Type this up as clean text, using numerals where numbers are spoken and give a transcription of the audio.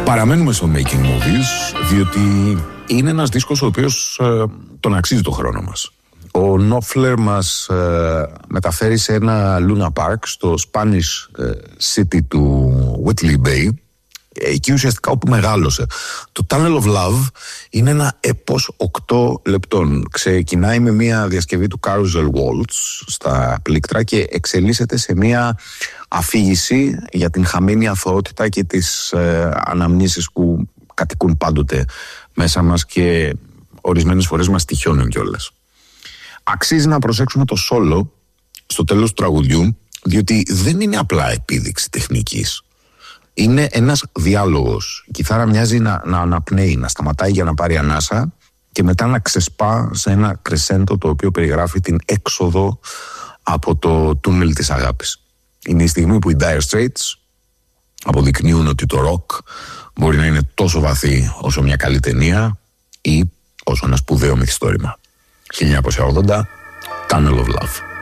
Παραμένουμε στο Making Movies, διότι είναι ένας δίσκος ο οποίος τον αξίζει το χρόνο μας. Ο Νόφλερ μας μεταφέρει σε ένα Luna Park στο Spanish City του Whitley Bay, εκεί ουσιαστικά όπου μεγάλωσε. Το Tunnel of Love είναι ένα έπος 8 λεπτών. Ξεκινάει με μια διασκευή του Carousel Waltz στα πλήκτρα και εξελίσσεται σε μια αφήγηση για την χαμένη αθωότητα και τις αναμνήσεις που κατοικούν πάντοτε μέσα μας και ορισμένες φορές μας τυχιώνουν κιόλας. Αξίζει να προσέξουμε το solo στο τέλος του τραγουδιού, διότι δεν είναι απλά επίδειξη τεχνικής. Είναι ένας διάλογος. Η κιθάρα μοιάζει να αναπνέει, να σταματάει για να πάρει ανάσα και μετά να ξεσπά σε ένα κρεσέντο το οποίο περιγράφει την έξοδο από το τούνελ της αγάπης. Είναι η στιγμή που οι Dire Straits αποδεικνύουν ότι το rock μπορεί να είναι τόσο βαθύ όσο μια καλή ταινία ή όσο ένα σπουδαίο μυθιστόρημα. 1980, Tunnel of Love.